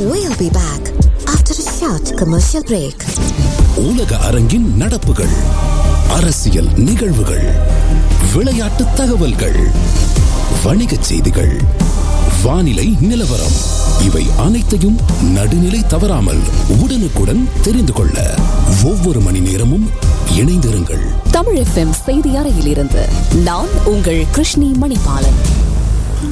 We'll be back after a short commercial break. உலக அரங்கின் நடப்புகள், அரசியல் நிகழ்வுகள், விளையாட்டு தகவல்கள், வணிகச் செய்திகள், வானிலை நிலவரம், இவை அனைத்தையும் நடுநிலை தவறாமல் உடனுக்குடன் தெரிந்து கொள்ள ஒவ்வொரு மணி நேரமும் இணைந்திருங்கள். தமிழ் FM செய்தி அறையிலிருந்து நான் உங்கள் கிருஷ்ணி மணிபாலன்.